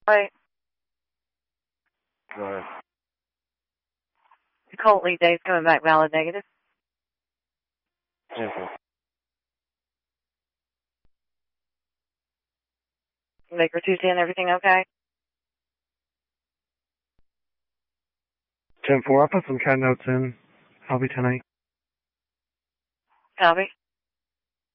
Right. Go ahead. Colt Lee Dave's coming back valid negative. Yes, sir. Baker 210, everything okay? 10-4, I'll put some cat notes in. I'll be tonight. Copy.